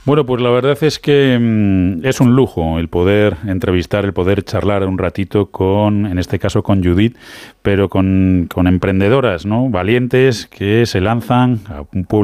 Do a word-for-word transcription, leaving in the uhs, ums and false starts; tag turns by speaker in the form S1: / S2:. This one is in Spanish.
S1: Bueno, pues la verdad es que mmm, es un lujo el poder entrevistar, el poder charlar un ratito con, en este caso con Judith, pero con, con emprendedoras, ¿no? Valientes que se lanzan a un pueblo